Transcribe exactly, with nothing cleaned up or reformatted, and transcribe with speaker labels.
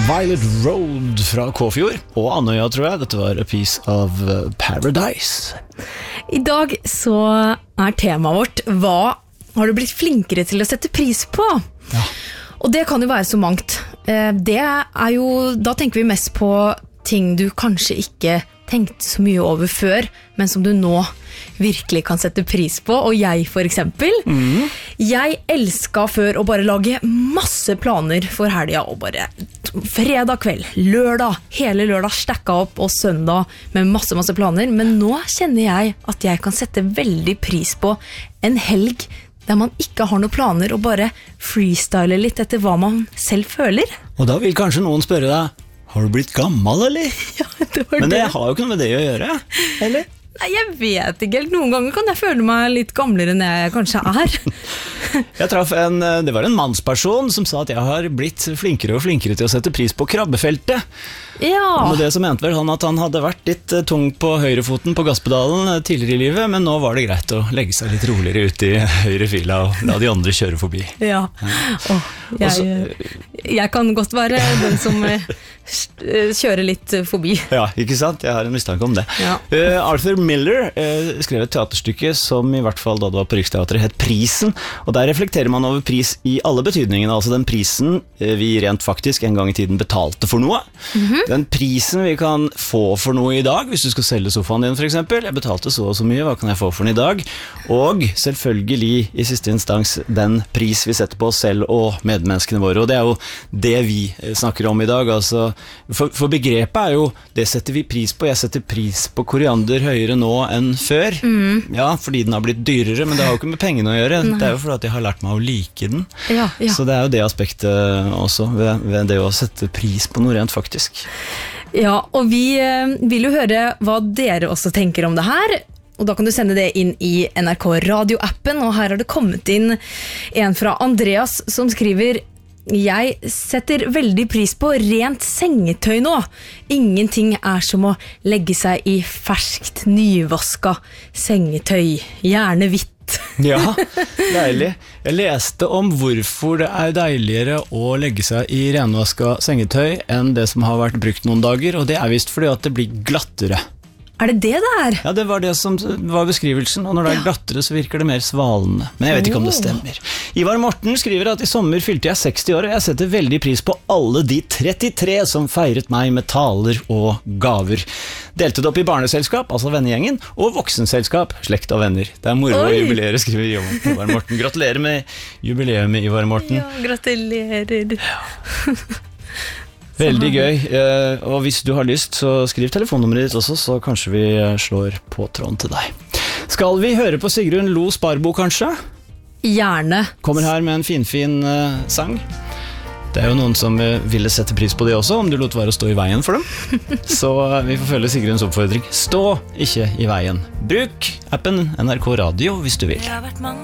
Speaker 1: Violet Road fra Kåfjord og Andøya, tror jeg. Dette var A Piece of Paradise.
Speaker 2: I dag så er temaet vårt hva har du blitt flinkere til å sette pris på?
Speaker 1: Ja.
Speaker 2: Og det kan jo være så mangt. Det er jo, da tenker vi mest på ting du kanskje ikke tenkte så mye over før, men som du nå virkelig kan sette pris på. Og jeg for eksempel, mm. jeg elsket før å bare lage masse planer for helga, og bare fredag kveld, lørdag, hele lørdag stekka opp, og søndag med masse, masse planer. Men nå kjenner jeg at jeg kan sette veldig pris på en helg der man ikke har noen planer, og bare freestyle litt etter hva man selv føler.
Speaker 1: Og da vil kanskje noen spørre deg, har du blitt gammel, eller?
Speaker 2: Ja, det var
Speaker 1: Men det
Speaker 2: det.
Speaker 1: har jo ikke noe med det å gjøre, eller?
Speaker 2: Nei, jeg vet ikke helt. Noen ganger kan jeg føle meg litt gamlere enn jeg kanskje er.
Speaker 1: Jeg traff en, det var en mannsperson som sa at jeg har blitt flinkere og flinkere til å sette pris på krabbefeltet.
Speaker 2: Ja.
Speaker 1: Og med det så mente vel han at han hadde vært litt tung på høyrefoten på gasspedalen tidligere i livet, men nå var det greit å legge seg litt roligere ut i høyre fila og la de andre kjøre forbi.
Speaker 2: Ja. Åh, jeg,
Speaker 1: Også,
Speaker 2: jeg kan godt være den som kjører litt forbi.
Speaker 1: Ja, ikke sant? Jeg har en mistanke om det.
Speaker 2: Ja.
Speaker 1: Uh, Arthur Miller uh, skrev et teaterstykke som i hvert fall da det var på Riksteatret het Prisen, og der reflekterer man over pris i alle betydningene, altså den prisen uh, vi rent faktisk en gang i tiden betalte for noe. Mm-hmm. Den prisen vi kan få for noe i dag, hvis du skal selge sofaen din for eksempel, jeg betalte så og så mye, hva kan jeg få for den i dag? Og selvfølgelig i siste instans den pris vi setter på oss selv og medmenneskene våre, og det er jo det vi snakker om i dag, altså, for, for begrepet er jo, det setter vi pris på, jeg setter pris på koriander høyere nå enn før, mm. ja, fordi den har blitt dyrere, men det har jo ikke med pengene å gjøre, Nei. Det er jo fordi at jeg har lært meg å like den,
Speaker 2: ja, ja.
Speaker 1: Så det er jo det aspektet også, ved, ved det å sette pris på noe rent faktisk.
Speaker 2: Ja, og vi vil jo høre hva dere også tenker om det her, og da kan du sende det inn i N R K Radio-appen, og her har det kommet inn en fra Andreas som skriver: jeg setter veldig pris på rent sengetøy nå. Ingenting er som å legge seg i ferskt, nyvaska sengetøy, gjerne hvitt.
Speaker 1: Ja, deilig. Jeg leste om hvorfor det er deiligere å legge seg i renvaska sengetøy enn det som har vært brukt noen dager, og det er visst fordi at det blir glattere.
Speaker 2: Er det det der?
Speaker 1: Ja, det var det som var beskrivelsen, og når det er glattere så virker det mer svalende. Men jeg vet ikke om det stemmer. Ivar Morten skriver at i sommer fylte jeg seksti år, og jeg setter veldig pris på alle de trettitre som feiret meg med taler og gaver. Delte det opp i barneselskap, altså vennegjengen, og voksenselskap, slekt og venner. Det er moro å jubilere, skriver Ivar Morten. Gratulerer med jubileet med Ivar Morten.
Speaker 2: Ja, gratulerer.
Speaker 1: Ja. Veldig gøy, og hvis du har lyst så skriv telefonnummeret ditt også, så kanskje vi slår på tråden til deg. Skal vi høre på Sigrun Lo Sparbo kanskje?
Speaker 2: Gjerne.
Speaker 1: Kommer her med en finfin uh, sang. Det er jo noen som uh, ville sette pris på det også, om du lot være å stå i veien for dem. Så uh, vi får følge Sigruns oppfordring. Stå ikke i veien. Bruk appen N R K Radio hvis du vil.
Speaker 3: Det har vært mange